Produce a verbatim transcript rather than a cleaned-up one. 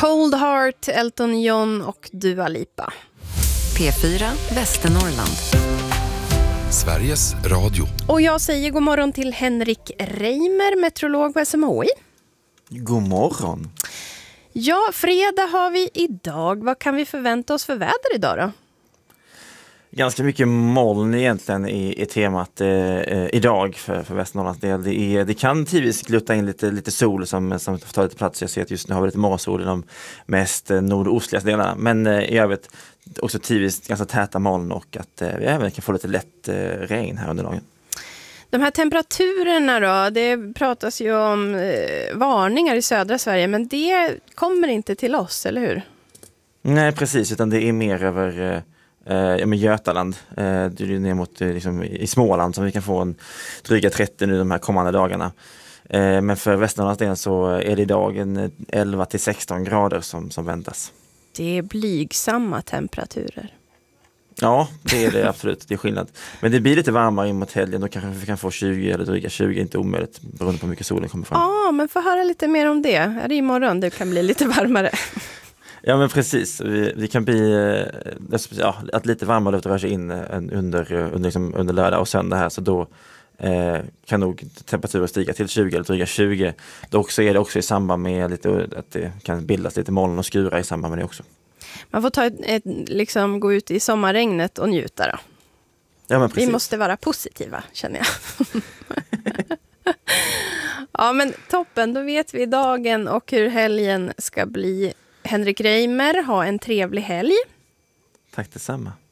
Cold Heart, Elton John och Dua Lipa. P fyra Västernorrland. Sveriges Radio. Och jag säger god morgon till Henrik Reimer, meteorolog på S M H I. God morgon. Ja, fredag har vi idag. Vad kan vi förvänta oss för väder idag då? Ganska mycket moln egentligen i, i temat eh, idag för, för Västernorrlands del. Det, är, det kan tidvis glutta in lite, lite sol som, som tar lite plats. Jag ser att just nu har vi lite morgonsol i de mest eh, nordostligaste delarna. Men eh, i övrigt också tidvis ganska täta moln och att eh, vi även kan få lite lätt eh, regn här under dagen. De här temperaturerna då, det pratas ju om eh, varningar i södra Sverige, men det kommer inte till oss, eller hur? Nej, precis, utan det är mer över eh, ja, men Götaland, eh, det är ner mot eh, liksom, i Småland som vi kan få en dryga trettio nu de här kommande dagarna. Eh, men för Västernorrlands del så är det idag en elva till sexton grader som, som väntas. Det är blygsamma temperaturer. Ja, det är det absolut. Det är skillnad. Men det blir lite varmare in mot helgen. Då kanske vi kan få tjugo eller dryga tjugo. Inte omöjligt beroende på hur mycket solen kommer fram. Ja, men få höra lite mer om det. Är det imorgon det kan bli lite varmare? Ja, men precis. Vi, vi kan bli ja, att lite varmare luft rör sig in under, under, liksom, under lördag och söndag här. Så då eh, kan nog temperaturen stiga till tjugo eller dryga tjugo. Då också är det också i samband med lite, att det kan bildas lite moln och skura i samband med det också. Man får ta ett, ett, liksom gå ut i sommarregnet och njuta då. Ja, men precis. Vi måste vara positiva, känner jag. Ja, men toppen. Då vet vi dagen och hur helgen ska bli. Henrik Reimer, ha en trevlig helg. Tack detsamma.